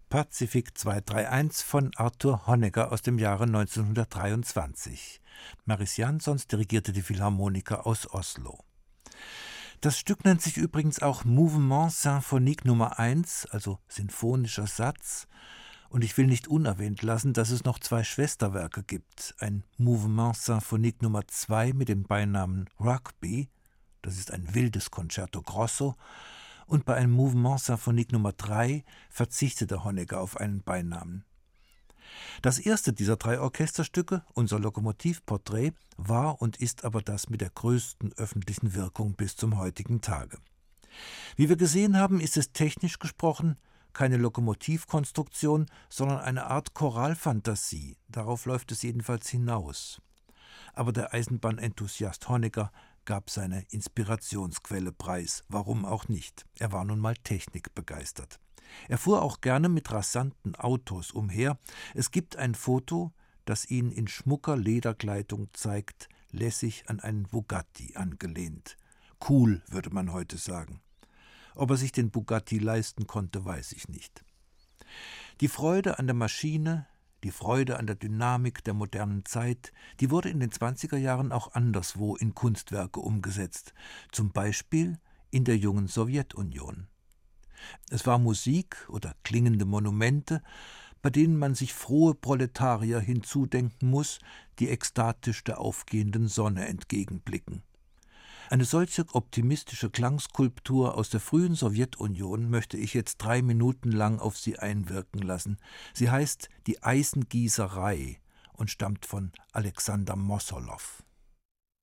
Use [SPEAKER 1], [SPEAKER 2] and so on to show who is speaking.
[SPEAKER 1] Pacific 231 von Arthur Honegger aus dem Jahre 1923. Mariss Jansons dirigierte die Philharmoniker aus Oslo. Das Stück nennt sich übrigens auch Mouvement Symphonique Nummer 1, also sinfonischer Satz. Und ich will nicht unerwähnt lassen, dass es noch 2 Schwesterwerke gibt. Ein Mouvement Symphonique Nummer 2 mit dem Beinamen Rugby, das ist ein wildes Concerto Grosso, und bei einem Mouvement Symphonique Nummer 3 verzichtete Honegger auf einen Beinamen. Das erste dieser 3 Orchesterstücke, unser Lokomotivporträt, war und ist aber das mit der größten öffentlichen Wirkung bis zum heutigen Tage. Wie wir gesehen haben, ist es technisch gesprochen keine Lokomotivkonstruktion, sondern eine Art Choralfantasie. Darauf läuft es jedenfalls hinaus. Aber der Eisenbahnenthusiast Honegger gab seine Inspirationsquelle preis, warum auch nicht. Er war nun mal technikbegeistert. Er fuhr auch gerne mit rasanten Autos umher. Es gibt ein Foto, das ihn in schmucker Lederkleidung zeigt, lässig an einen Bugatti angelehnt. Cool, würde man heute sagen. Ob er sich den Bugatti leisten konnte, weiß ich nicht. Die Freude an der Maschine, die Freude an der Dynamik der modernen Zeit, die wurde in den 20er Jahren auch anderswo in Kunstwerke umgesetzt, zum Beispiel in der jungen Sowjetunion. Es war Musik oder klingende Monumente, bei denen man sich frohe Proletarier hinzudenken muss, die ekstatisch der aufgehenden Sonne entgegenblicken. Eine solche optimistische Klangskulptur aus der frühen Sowjetunion möchte ich jetzt 3 Minuten lang auf Sie einwirken lassen. Sie heißt Die Eisengießerei und stammt von Alexander Mossolow.